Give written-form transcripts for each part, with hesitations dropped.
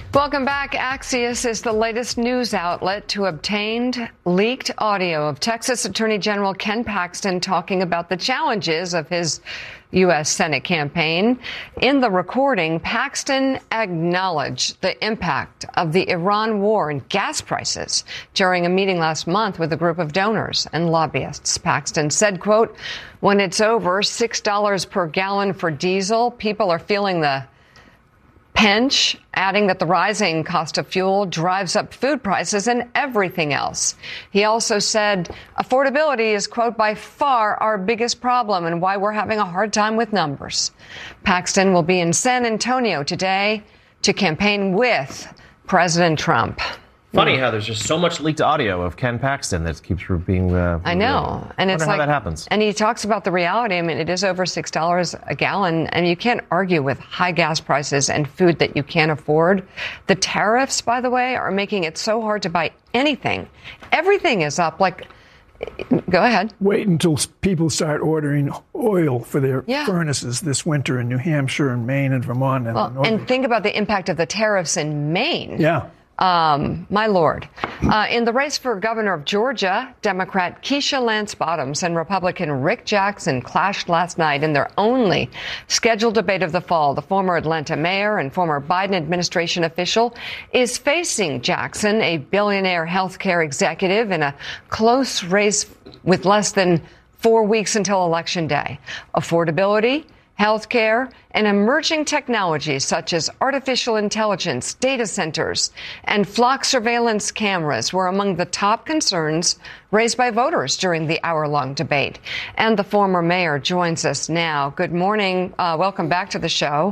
Welcome back. Axios is the latest news outlet to obtain leaked audio of Texas Attorney General Ken Paxton talking about the challenges of his U.S. Senate campaign. In the recording, Paxton acknowledged the impact of the Iran war and gas prices during a meeting last month with a group of donors and lobbyists. Paxton said, quote, "When it's over $6 per gallon for diesel, people are feeling the pinch," adding that the rising cost of fuel drives up food prices and everything else. He also said affordability is, quote, "by far our biggest problem and why we're having a hard time with numbers." Paxton will be in San Antonio today to campaign with President Trump. Funny how there's just so much leaked audio of Ken Paxton that keeps being. I know, and it's like how that happens. And he talks about the reality. I mean, it is over $6 a gallon, and you can't argue with high gas prices and food that you can't afford. The tariffs, by the way, are making it so hard to buy anything. Everything is up. Like, go ahead. Wait until people start ordering oil for their furnaces this winter in New Hampshire and Maine and Vermont. And think about the impact of the tariffs in Maine. Yeah. My Lord. In the race for governor of Georgia, Democrat Keisha Lance Bottoms and Republican Rick Jackson clashed last night in their only scheduled debate of the fall. The former Atlanta mayor and former Biden administration official is facing Jackson, a billionaire healthcare executive, in a close race with less than 4 weeks until Election Day. Affordability, healthcare, and emerging technologies such as artificial intelligence, data centers, and flock surveillance cameras were among the top concerns raised by voters during the hour-long debate. And the former mayor joins us now. Good morning. Welcome back to the show.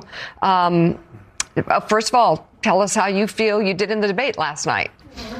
First of all, tell us how you feel you did in the debate last night.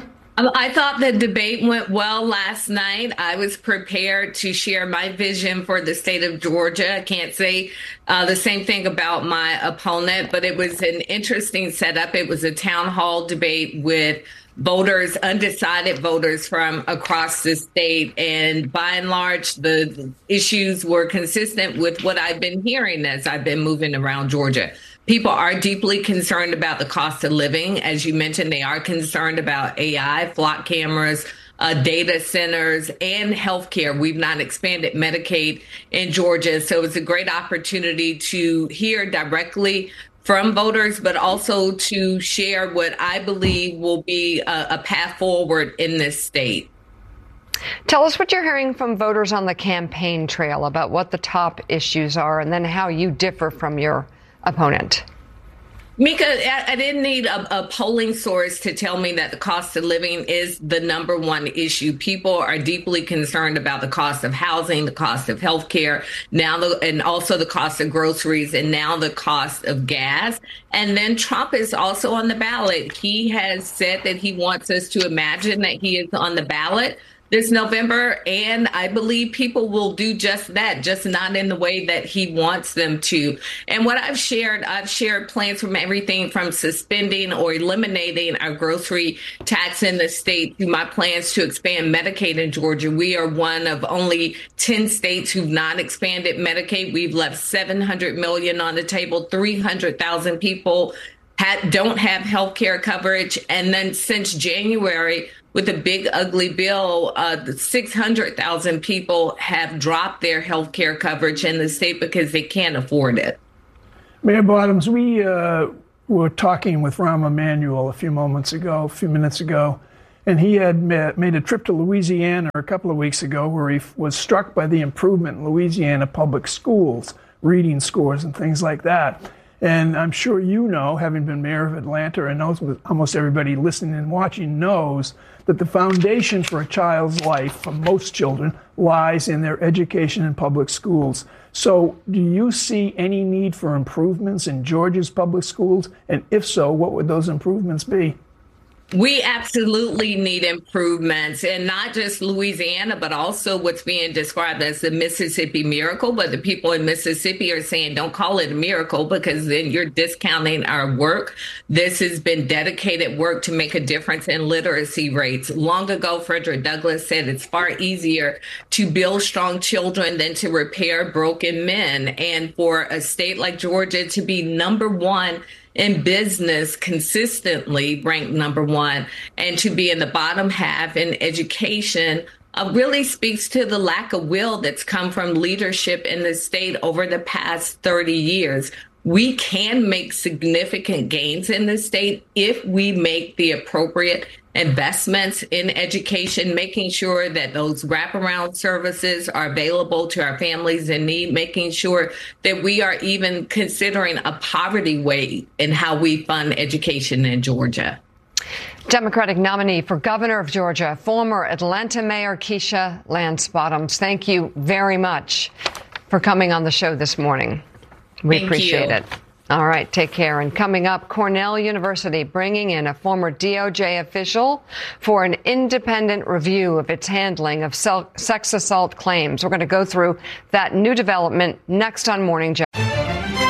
I thought the debate went well last night. I was prepared to share my vision for the state of Georgia. I can't say the same thing about my opponent, but it was an interesting setup. It was a town hall debate with voters, undecided voters from across the state. And by and large, the issues were consistent with what I've been hearing as I've been moving around Georgia. People are deeply concerned about the cost of living. As you mentioned, they are concerned about AI, flock cameras, data centers, and healthcare. We've not expanded Medicaid in Georgia, so it's a great opportunity to hear directly from voters, but also to share what I believe will be a path forward in this state. Tell us what you're hearing from voters on the campaign trail about what the top issues are, and then how you differ from your opponent. Mika, I didn't need a polling source to tell me that the cost of living is the number one issue. People are deeply concerned about the cost of housing, the cost of healthcare, and also the cost of groceries, and now the cost of gas. And then Trump is also on the ballot. He has said that he wants us to imagine that he is on the ballot this November, and I believe people will do just that, just not in the way that he wants them to. And what I've shared plans from everything from suspending or eliminating our grocery tax in the state to my plans to expand Medicaid in Georgia. We are one of only 10 states who've not expanded Medicaid. We've left $700 million on the table, 300,000 people don't have health care coverage. And then since January, with a big, ugly bill, 600,000 people have dropped their health care coverage in the state because they can't afford it. Mayor Bottoms, we were talking with Rahm Emanuel a few minutes ago, and he had made a trip to Louisiana a couple of weeks ago where he was struck by the improvement in Louisiana public schools, reading scores and things like that. And I'm sure you know, having been mayor of Atlanta, and almost everybody listening and watching knows that the foundation for a child's life, for most children, lies in their education in public schools. So do you see any need for improvements in Georgia's public schools? And if so, what would those improvements be? We absolutely need improvements, and not just Louisiana, but also what's being described as the Mississippi miracle. But the people in Mississippi are saying, don't call it a miracle, because then you're discounting our work. This has been dedicated work to make a difference in literacy rates. Long ago, Frederick Douglass said it's far easier to build strong children than to repair broken men. And for a state like Georgia to be number one in business consistently ranked number one, and to be in the bottom half in education really speaks to the lack of will that's come from leadership in the state over the past 30 years. We can make significant gains in the state if we make the appropriate investments in education, making sure that those wraparound services are available to our families in need, making sure that we are even considering a poverty weight in how we fund education in Georgia. Democratic nominee for governor of Georgia, former Atlanta Mayor Keisha Lance Bottoms, thank you very much for coming on the show this morning. We appreciate it. All right, take care. And coming up, Cornell University bringing in a former DOJ official for an independent review of its handling of sex assault claims. We're going to go through that new development next on Morning Joe.